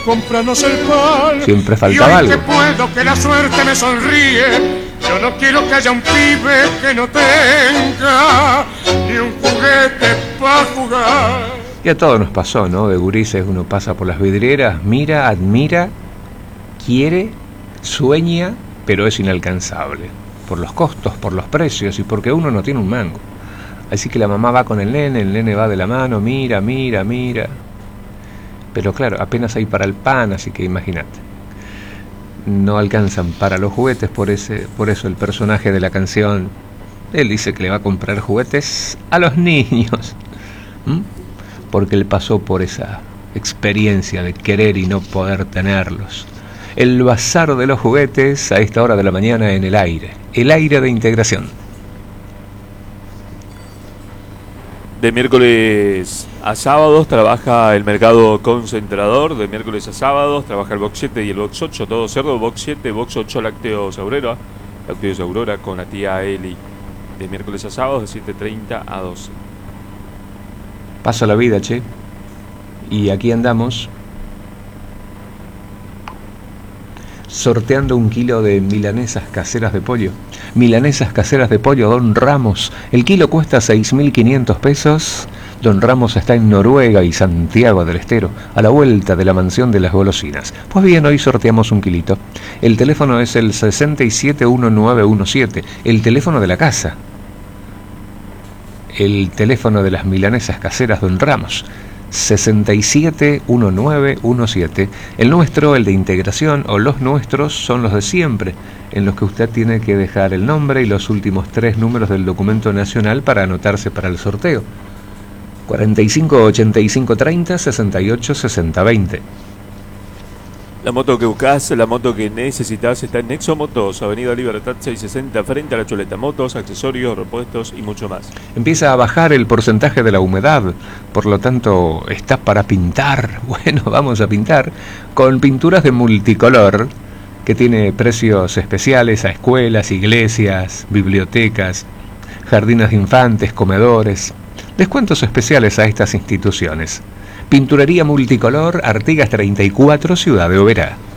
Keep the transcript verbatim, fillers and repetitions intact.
Cómpranos el pan. Siempre faltaba algo. Y hoy que puedo, que la suerte me sonríe, yo no quiero que haya un pibe que no tenga ni un juguete para jugar. Y a todos nos pasó, ¿no? De gurises uno pasa por las vidrieras, mira, admira, quiere, sueña, pero es inalcanzable. Por los costos, por los precios y porque uno no tiene un mango. Así que la mamá va con el nene, el nene va de la mano, mira, mira, mira. Pero claro, apenas hay para el pan, así que imagínate. No alcanzan para los juguetes, por ese, por eso el personaje de la canción, él dice que le va a comprar juguetes a los niños. ¿Mm? Porque él pasó por esa experiencia de querer y no poder tenerlos. El bazar de los juguetes a esta hora de la mañana en el aire. El aire de integración. De miércoles a sábados trabaja el mercado concentrador. De miércoles a sábados trabaja el box siete y el box ocho. Todo cerdo, box siete, box ocho, lácteos Aurora. Lácteos Aurora con la tía Eli. De miércoles a sábados de siete treinta a doce. Pasa la vida, che. Y aquí andamos sorteando un kilo de milanesas caseras de pollo. Milanesas caseras de pollo Don Ramos. El kilo cuesta seis mil quinientos pesos. Don Ramos está en Noruega y Santiago del Estero, a la vuelta de la mansión de las golosinas. Pues bien, hoy sorteamos un kilito. El teléfono es el seis siete uno nueve uno siete, el teléfono de la casa. El teléfono de las milanesas caseras Don Ramos. seis siete uno nueve uno siete. El nuestro, el de integración, o los nuestros son los de siempre, en los que usted tiene que dejar el nombre y los últimos tres números del documento nacional para anotarse para el sorteo. cuarenta y cinco ochenta y cinco treinta sesenta y ocho sesenta veinte. La moto que buscas, la moto que necesitas está en Nexo Motos, Avenida Libertad seiscientos sesenta, frente a la Chuleta. Motos, accesorios, repuestos y mucho más. Empieza a bajar el porcentaje de la humedad, por lo tanto está para pintar. Bueno, vamos a pintar con pinturas de multicolor, que tiene precios especiales a escuelas, iglesias, bibliotecas, jardines de infantes, comedores. Descuentos especiales a estas instituciones. Pinturería multicolor, Artigas treinta y cuatro, Ciudad de Oberá.